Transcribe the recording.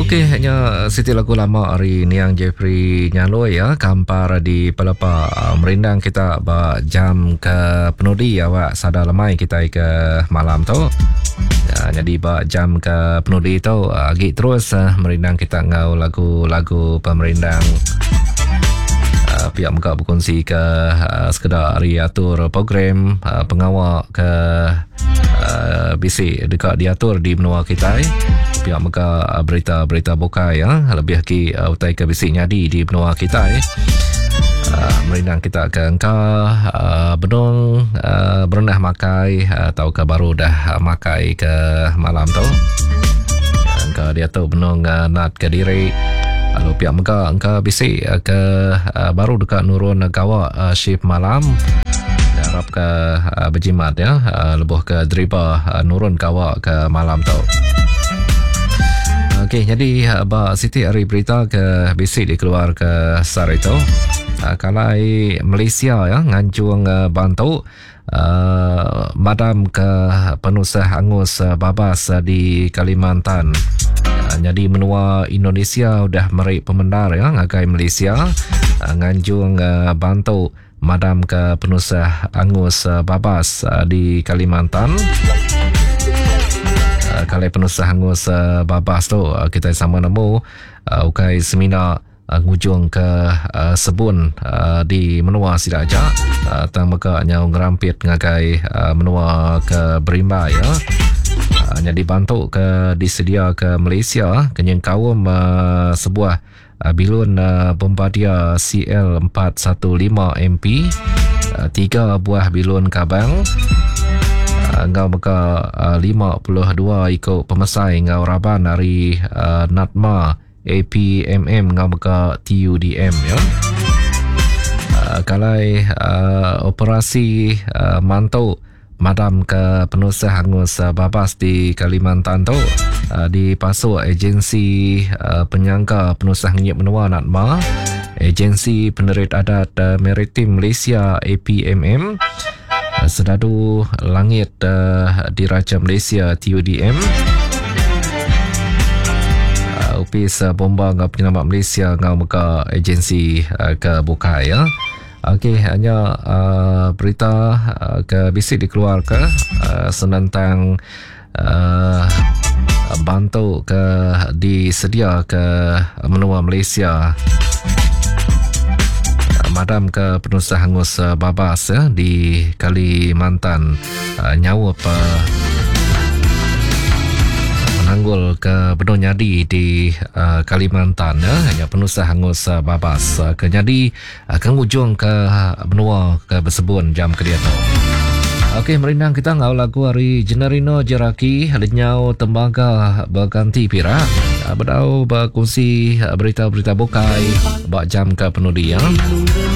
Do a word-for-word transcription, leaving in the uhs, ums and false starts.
Okey, hanya Siti lagu lama hari Niang Jeffrey Nyaloi ya, kampar di Pelapa merindang kita ba jam ke penudi awak sada lemai kita ke malam tu. Ya, jadi ba jam ke penudi tu agi terus uh, merindang kita ngau lagu-lagu pemerindang. Uh, pihak muka berkongsi ke uh, sekedar hari atur program uh, pengawal ke uh, bisik dekat diatur di benua kita. Pihak muka uh, berita-berita bukai ya, lebih lagi uh, utai ke bisik nyadi di benua kita. Uh, merindang kita ke engkau uh, benung uh, berenah makai uh, atau ke baru dah makai ke malam tu. Engkau dia tu benung uh, nat ke diri. Lalu pihak muka engkau bisik uh, ke uh, baru dekat nurun kawak uh, shift malam. Harap ke uh, berjimat ya, uh, lebuh ke driba uh, nurun kawak ke malam tu. Okey, jadi Abah Siti hari berita ke bisik dikeluar ke sar itu. Uh, kalai Malaysia ya, ngancung uh, bantu uh, madam ke penusah angus uh, babas uh, di Kalimantan. Uh, jadi menua Indonesia udah meri pemendar ya, ngagai Malaysia uh, ngancung uh, bantu madam ke penusah angus uh, babas uh, di Kalimantan. Uh, kalau penusah angus uh, babas tu uh, kita sama nemu uh, ukai seminar uh, ngujung ke uh, sebun uh, di menua Sidaja uh, tang maka nyau ngerampit ngagai uh, menua ke Berimba ya. Uh, jadi bantu ke disedia ke Malaysia kenyang kaum uh, sebuah uh, bilun uh, Bombardier C L empat satu lima M P, uh, tiga buah bilun kabang. Ngau maka uh, lima puluh dua ikut pemesai ngau raban dari uh, Natma A P M M ngau maka T U D M ya. Uh, kalai uh, operasi uh, mantau madam ke penusah angus uh, babas di Kalimantan tu uh, di pasu agensi uh, penyangka penusah ngiyip menua Natma, agensi penerit adat uh, maritim Malaysia A P M M, Sedadu Langit uh, Diraja Malaysia T U D M, uh, Upis uh, Bomba ngau Penyelamat Malaysia ngau muka agensi uh, ke Bukai ya. Okey, hanya uh, berita uh, ke bisik dikeluar ke uh, senantang uh, bantu ke disedia ke menua Malaysia madam ke penusah angus uh, babas ya, di Kalimantan uh, nyawa apa menanggul ke benua nyadi di uh, Kalimantan ya, hanya penusah angus uh, babas uh, ke nyadi uh, ke ujung ke benua ke bersebun jam ke dia tu. Okey, merindang kita ngau lagu hari Jenarino Jeraki lenyau tembaga berganti pira uh, berdau berkongsi uh, berita-berita bukai bak jam ke penudi ya.